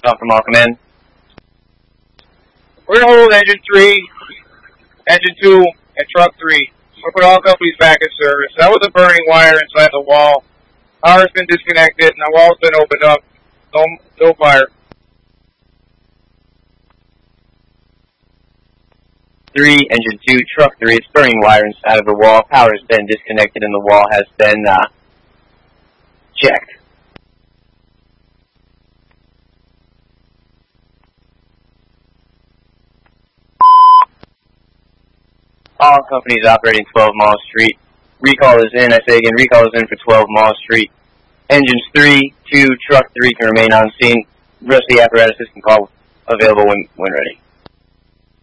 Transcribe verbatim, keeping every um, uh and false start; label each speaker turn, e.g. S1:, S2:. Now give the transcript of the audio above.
S1: Talk from all command.
S2: We're going to hold engine three, engine two, and truck three. We'll put all companies back in service. That was a burning wire inside the wall. Power's been disconnected, and the wall's been opened up. No, no fire.
S1: Three, engine two, truck three. It's burning wire inside of the wall. Power's been disconnected, and the wall has been uh, checked. All companies operating twelve Mall Street. Recall is in. I say again, recall is in for twelve Mall Street. Engines three, two, truck three can remain on scene. The rest of the apparatuses can call available when, when ready.